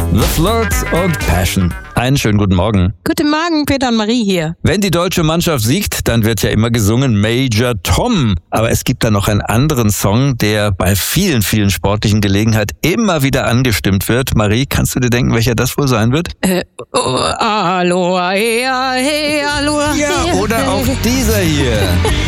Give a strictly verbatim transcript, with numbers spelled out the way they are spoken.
The Flirts und Passion. Einen schönen guten Morgen. Guten Morgen, Peter und Marie hier. Wenn die deutsche Mannschaft siegt, dann wird ja immer gesungen Major Tom. Aber es gibt da noch einen anderen Song, der bei vielen, vielen sportlichen Gelegenheiten immer wieder angestimmt wird. Marie, kannst du dir denken, welcher das wohl sein wird? Äh, oh, Aloha, hey, hey, Aloha. Ja, oder auch dieser hier.